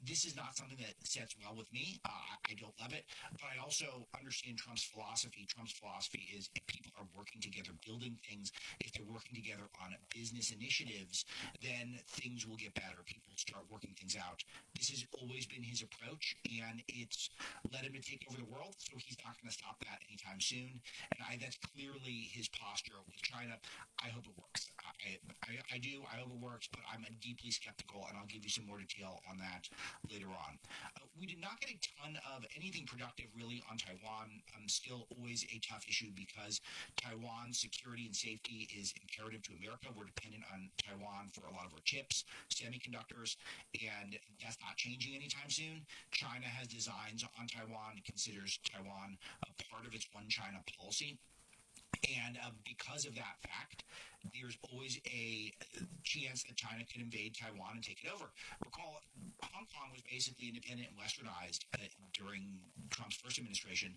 this is not something that sets well with me. I don't love it, but I also understand Trump's philosophy. Trump's philosophy is if people are working together, building things, if they're working together on business initiatives, then things will get better. People start working things out. This has always been his approach, and it's led him to take over the world, so he's not going to stop that anytime soon. And that's clearly his posture with China. I hope it works. I do. I hope it works, but I'm deeply skeptical, and I'll give you some more detail on that later on. We did not get a ton of anything productive really on Taiwan. Still always a tough issue because Taiwan's security and safety is imperative to America. We're dependent on Taiwan for a lot of our chips, semiconductors, and that's not changing anytime soon. China has designs on Taiwan, considers Taiwan a part of its one China policy. And because of that fact, there's always a chance that China could invade Taiwan and take it over. Recall, Hong Kong was basically independent and westernized during Trump's first administration.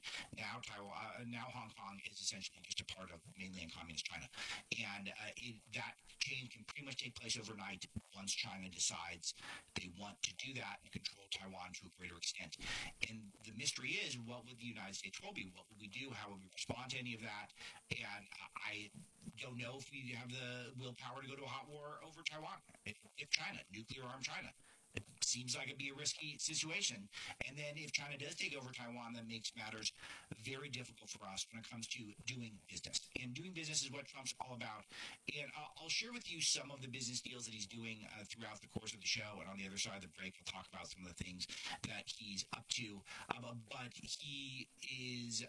Now Hong Kong is essentially just a part of mainland communist China. And that change can pretty much take place overnight once China decides they want to do that and control Taiwan to a greater extent. And the mystery is, what would the United States role be? What would we do? How would we respond to any of that? And I don't know if we have the willpower to go to a hot war over Taiwan. If China, nuclear armed China. It seems like it'd be a risky situation. And then if China does take over Taiwan, that makes matters very difficult for us when it comes to doing business. And doing business is what Trump's all about. And I'll share with you some of the business deals that he's doing throughout the course of the show. And on the other side of the break, we'll talk about some of the things that he's up to. But he is,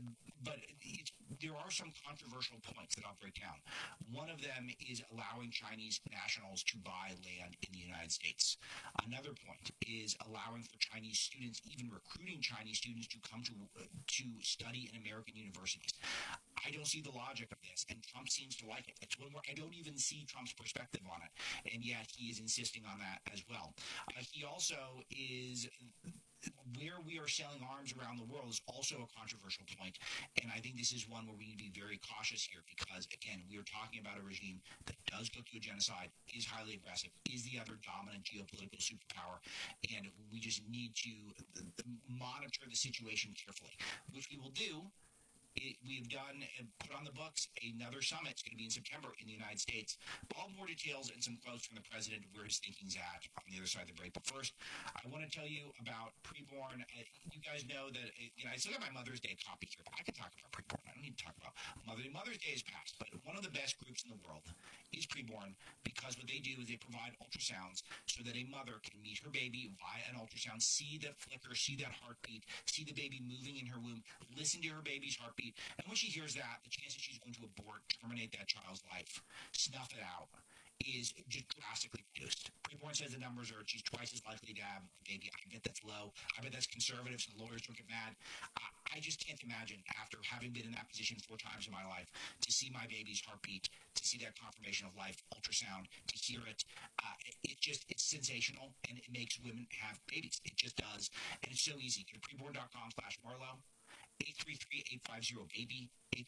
there are some controversial points that I'll break down. One of them is allowing Chinese nationals to buy land in the United States. Another point is allowing for Chinese students, even recruiting Chinese students to come to study in American universities. I don't see the logic of this, and Trump seems to like it. It's one where I don't even see Trump's perspective on it, and yet he is insisting on that as well. He also is where we are selling arms around the world is also a controversial point, and I think this is one where we need to be very cautious here because, again, we are talking about a regime that does go through a genocide, is highly aggressive, is the other dominant geopolitical superpower, and we just need to monitor the situation carefully, which we will do. We've done and put on the books another summit. It's going to be in September in the United States. All more details and some quotes from the president where his thinking's at on the other side of the break. But first, I want to tell you about Preborn. You guys know that I still got my Mother's Day copy here, but I can talk about Preborn. I don't need to talk about Mother's Day is past, but one of the best groups in the world is Preborn because what they do is they provide ultrasounds so that a mother can meet her baby via an ultrasound, see the flicker, see that heartbeat, see the baby moving in her womb, listen to her baby's heartbeat. And when she hears that, the chances she's going to abort, terminate that child's life, snuff it out, is just drastically reduced. Preborn says the numbers are she's twice as likely to have a baby. I bet that's low. I bet that's conservative, so lawyers don't get mad. I just can't imagine, after having been in that position 4 times in my life, to see my baby's heartbeat, to see that confirmation of life, ultrasound, to hear it. It's sensational, and it makes women have babies. It just does. And it's so easy. Go to preborn.com/Marlowe. 833-850-BABY,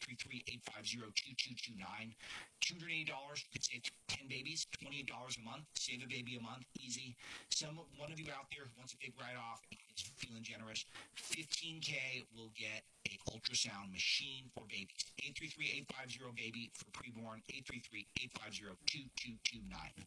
833-850-2229. $280, you could save 10 babies, $28 a month, save a baby a month, easy. One of you out there who wants a big write-off is feeling generous. $15K will get an ultrasound machine for babies. 833-850-BABY for Preborn, 833-850-2229.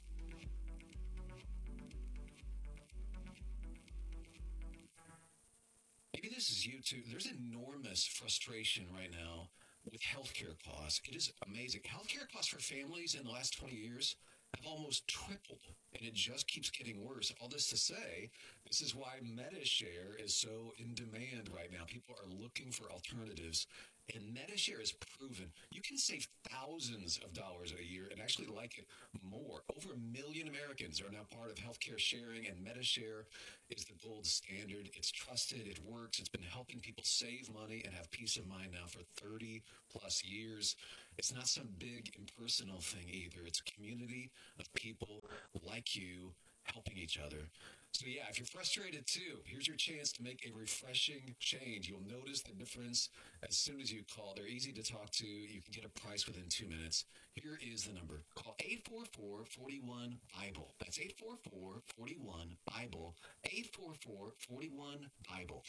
Maybe this is you too. There's enormous frustration right now with healthcare costs. It is amazing. Healthcare costs for families in the last 20 years have almost tripled, and it just keeps getting worse. All this to say, this is why MediShare is so in demand right now. People are looking for alternatives, and MediShare is proven you can save thousands of dollars a year and actually like it more. Over 1 million Americans are now part of healthcare sharing, and MediShare is the gold standard. It's trusted. It works. It's been helping people save money and have peace of mind now for 30 plus years. It's not some big impersonal thing either. It's a community of people like you helping each other. So yeah, if you're frustrated too, here's your chance to make a refreshing change. You'll notice the difference as soon as you call. They're easy to talk to. You can get a price within 2 minutes. Here is the number. Call 844-41-BIBLE. That's 844-41-BIBLE. 844-41-BIBLE.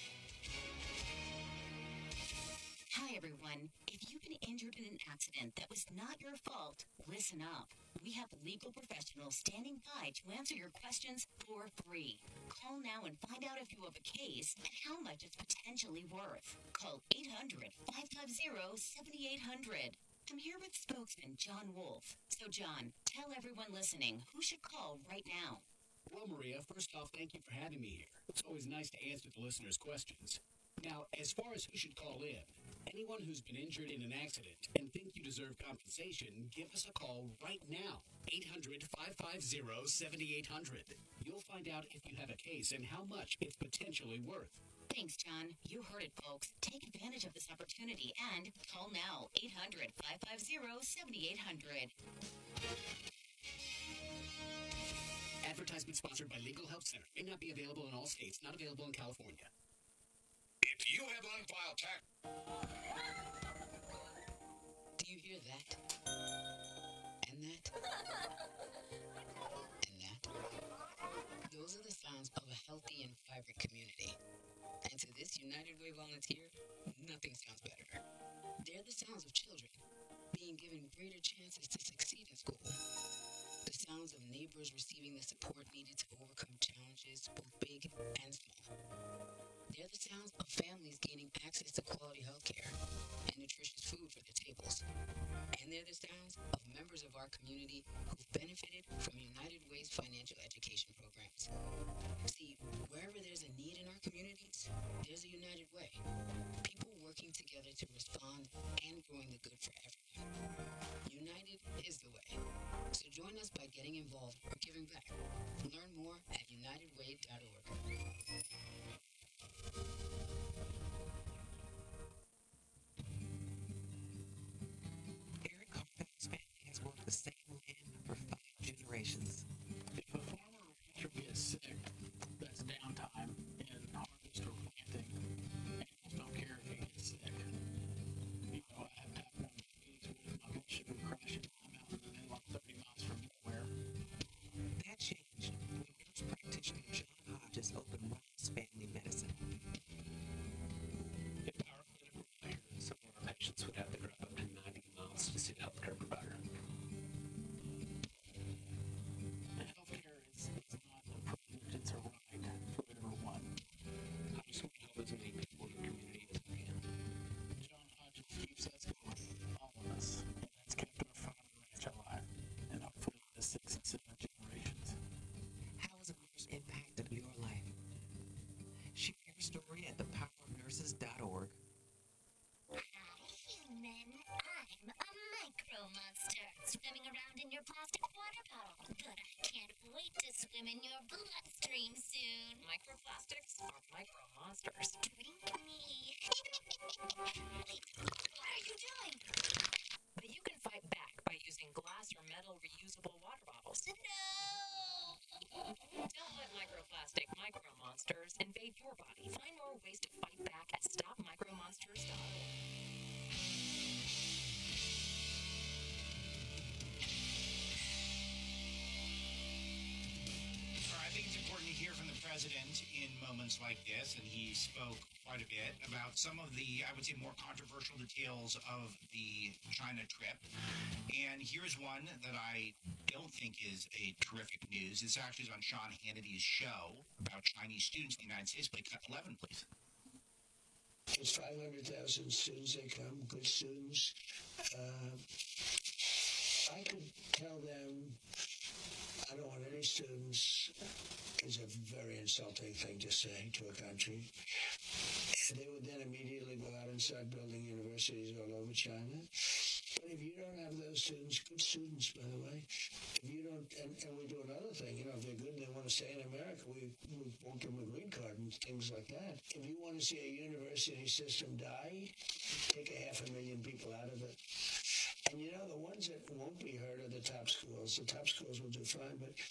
Hi, everyone. If you've been injured in an accident that was not your fault, listen up. We have legal professionals standing by to answer your questions for free. Call now and find out if you have a case and how much it's potentially worth. Call 800-550-7800. I'm here with spokesman John Wolf. So, John, tell everyone listening who should call right now. Well, Maria, first off, thank you for having me here. It's always nice to answer the listeners' questions. Now, as far as who should call in, anyone who's been injured in an accident and think you deserve compensation, give us a call right now. 800-550-7800. You'll find out if you have a case and how much it's potentially worth. Thanks, John. You heard it, folks. Take advantage of this opportunity and call now. 800-550-7800. Advertisement sponsored by Legal Help Center. May not be available in all states. Not available in California. If you have unfiled tax... Do you hear that? And that? And that? Those are the sounds of a healthy and vibrant community. And to this United Way volunteer, nothing sounds better. They're the sounds of children being given greater chances to succeed in school. The sounds of neighbors receiving the support needed to overcome challenges, both big and small. They're the sounds of families gaining access to quality health care and nutritious food for their tables. And they're the sounds of members of our community who've benefited from United Way's financial education programs. See, wherever there's a need in our communities, there's a United Way. People working together to respond and growing the good for everyone. United is the way. So join us by getting involved or giving back. Learn more at unitedway.org. Eric Carpenter's family has worked the same land for 5 generations. If a farmer or rancher gets sick, that's downtime in harvest or planting. Animals don't care if he gets sick. I have had one of these with my wood chipper crashing while I'm out in the middle of 30 miles from nowhere. That changed when nurse practitioner John Hodges opened Ross Family Medicine. If our clinic were there, some of our patients would have to drive up to 90 miles to see a healthcare provider. And healthcare is not a privilege, it's a right for everyone. I just want to help as many people in the community as I can. John Hodges keeps us going, all of us, and that's kept our farm and ranch alive, and hopefully the 6 and 7 generations. How has a nurse impacted your life? Share your story at thepowerofnurses.org. Hi, human. I'm a micro monster swimming around in your plastic water bottle. But I can't wait to swim in your bloodstream soon. Microplastics are micro monsters. Drink me. Wait, what are you doing? But you can fight back by using glass or metal reusable water bottles. No! Don't let microplastic micro monsters invade your body. Find more ways to fight back at stopmicromonsters.org. I think it's important to hear from the president in moments like this, and he spoke quite a bit about some of the, I would say, more controversial details of the China trip. And here's one that I don't think is a terrific news. This actually is on Sean Hannity's show about Chinese students in the United States. Play cut 11, please. It's 500,000 students. They come, good students. I could tell them I don't want any students is a very insulting thing to say to a country. And they would then immediately go out and start building universities all over China. But if you don't have those students, good students, by the way, if you don't, and we do another thing, if they're good and they want to stay in America, we won't give them a green card and things like that. If you want to see a university system die, take 500,000 people out of it. And the ones that won't be hurt are the top schools. The top schools will do fine, but